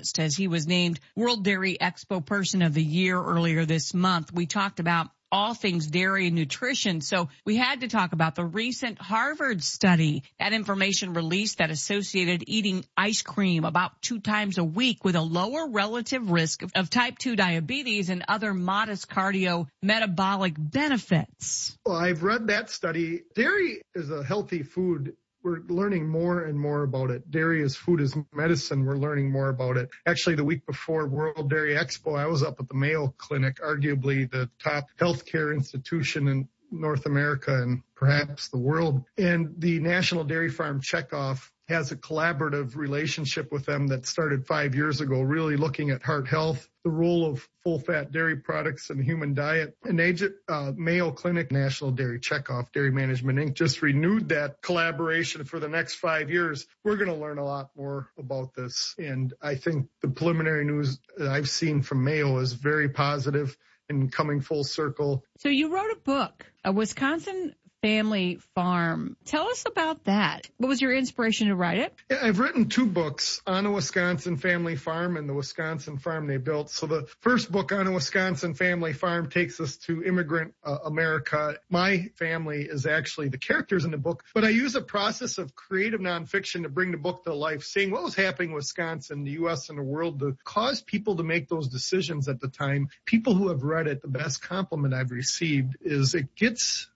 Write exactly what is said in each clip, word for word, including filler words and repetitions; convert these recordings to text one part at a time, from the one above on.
list as he was named World Dairy Expo Person of the Year earlier this month. We talked about all things dairy and nutrition. So we had to talk about the recent Harvard study. That information released that associated eating ice cream about two times a week with a lower relative risk of, of type two diabetes and other modest cardiometabolic benefits. Well, I've read that study. Dairy is a healthy food. We're learning more and more about it. Dairy is food is medicine. We're learning more about it. Actually, the week before World Dairy Expo, I was up at the Mayo Clinic, arguably the top healthcare institution in North America and perhaps the world. And the National Dairy Farm Checkoff has a collaborative relationship with them that started five years ago, really looking at heart health, the role of full-fat dairy products in the human diet. And they, uh, Mayo Clinic, National Dairy Checkoff, Dairy Management Incorporated just renewed that collaboration for the next five years. We're going to learn a lot more about this. And I think the preliminary news that I've seen from Mayo is very positive and coming full circle. So you wrote a book, a Wisconsin Family Farm. Tell us about that. What was your inspiration to write it? Yeah, I've written two books on a Wisconsin family farm and the Wisconsin farm they built. So the first book on a Wisconsin family farm takes us to immigrant uh, America. My family is actually the characters in the book, but I use a process of creative nonfiction to bring the book to life, seeing what was happening in Wisconsin, the U S, and the world to cause people to make those decisions at the time. People who have read it, the best compliment I've received is it gets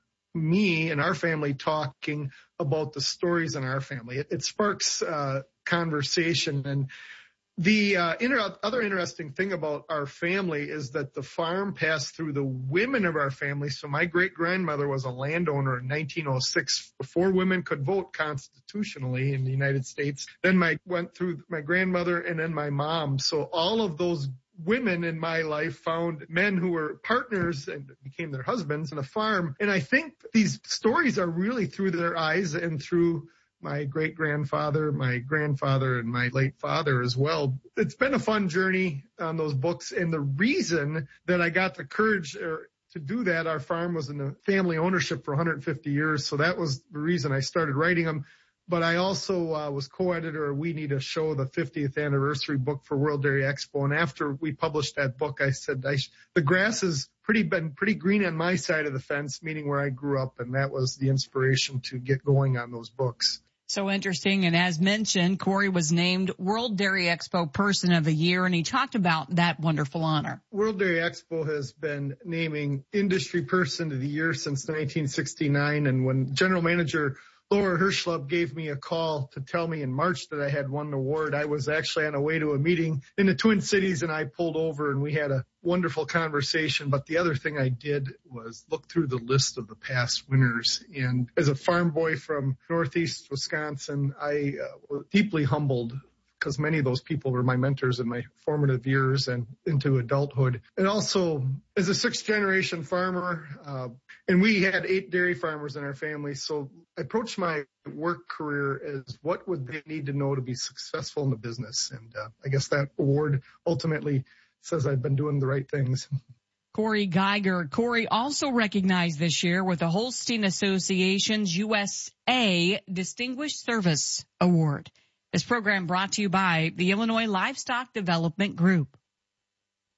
me and our family talking about the stories in our family. It, it sparks uh, conversation. And the uh, inter- other interesting thing about our family is that the farm passed through the women of our family. So my great-grandmother was a landowner in nineteen oh six, before women could vote constitutionally in the United States. Then my went through my grandmother and then my mom. So all of those women in my life found men who were partners and became their husbands in a farm. And I think these stories are really through their eyes and through my great-grandfather, my grandfather, and my late father as well. It's been a fun journey on those books. And the reason that I got the courage or to do that, our farm was in the family ownership for one hundred fifty years. So that was the reason I started writing them. But I also uh, was co-editor of We Need a Show, the fiftieth anniversary book for World Dairy Expo. And after we published that book, I said, I sh- the grass has pretty been pretty green on my side of the fence, meaning where I grew up. And that was the inspiration to get going on those books. So interesting. And as mentioned, Corey was named World Dairy Expo Person of the Year, and he talked about that wonderful honor. World Dairy Expo has been naming Industry Person of the Year since nineteen sixty-nine. And when General Manager Laura Hirschlub gave me a call to tell me in March that I had won an award, I was actually on a way to a meeting in the Twin Cities, and I pulled over and we had a wonderful conversation. But the other thing I did was look through the list of the past winners. And as a farm boy from Northeast Wisconsin, I uh, was deeply humbled because many of those people were my mentors in my formative years and into adulthood. And also, as a sixth-generation farmer, uh, and we had eight dairy farmers in our family, so I approached my work career as what would they need to know to be successful in the business. And uh, I guess that award ultimately says I've been doing the right things. Corey Geiger. Corey also recognized this year with the Holstein Association's U S A Distinguished Service Award. This program brought to you by the Illinois Livestock Development Group.